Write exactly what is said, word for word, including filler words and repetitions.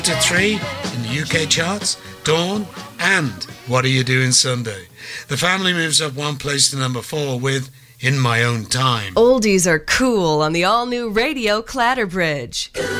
to three in the U K charts, Dawn and What Are You Doing Sunday. The family moves up one place to number four with In My Own Time. Oldies are cool on the all-new Radio Clatterbridge.